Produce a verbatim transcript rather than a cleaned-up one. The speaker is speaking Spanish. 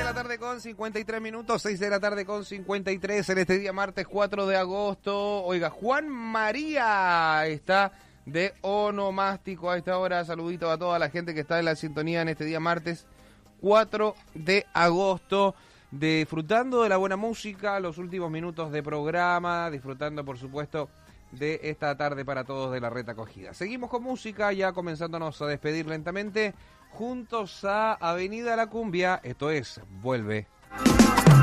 la tarde con cincuenta y tres minutos, seis de la tarde con cincuenta y tres en este día martes cuatro de agosto. Oiga, Juan María está de onomástico a esta hora. Saludito a toda la gente que está en la sintonía en este día martes cuatro de agosto. Disfrutando de la buena música, los últimos minutos de programa, disfrutando por supuesto de esta tarde para todos de la Reta Acogida. Seguimos con música, ya comenzándonos a despedir lentamente, juntos a Avenida La Cumbia. Esto es Vuelve.